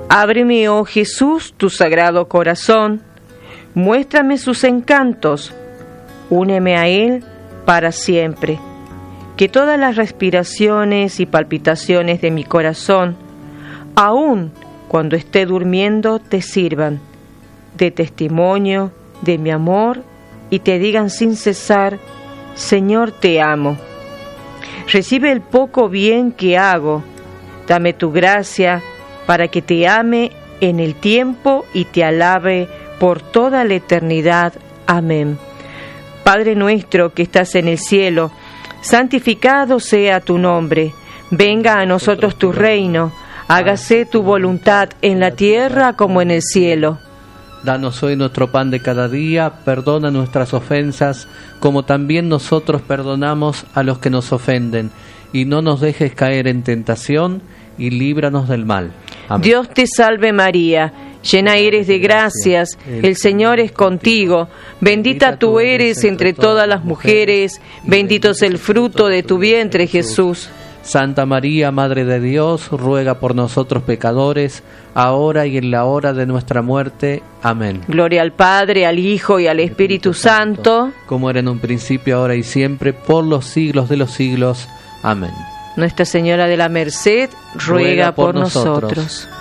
Ábreme, oh Jesús, tu sagrado corazón, muéstrame sus encantos, úneme a él para siempre. Que todas las respiraciones y palpitaciones de mi corazón, aun cuando esté durmiendo, te sirvan de testimonio de mi amor y te digan sin cesar: Señor, te amo. Recibe el poco bien que hago, dame tu gracia para que te ame en el tiempo y te alabe por toda la eternidad. Amén. Padre nuestro que estás en el cielo, santificado sea tu nombre. Venga a nosotros tu reino. Hágase tu voluntad en la tierra como en el cielo. Danos hoy nuestro pan de cada día, perdona nuestras ofensas, como también nosotros perdonamos a los que nos ofenden. Y no nos dejes caer en tentación, y líbranos del mal. Amén. Dios te salve María, llena eres de gracias, el Señor es contigo, bendita tú eres entre todas las mujeres, bendito es el fruto de tu vientre Jesús. Santa María, Madre de Dios, ruega por nosotros pecadores, ahora y en la hora de nuestra muerte. Amén. Gloria al Padre, al Hijo y al Espíritu Santo, como era en un principio, ahora y siempre, por los siglos de los siglos. Amén. Nuestra Señora de la Merced, ruega por nosotros.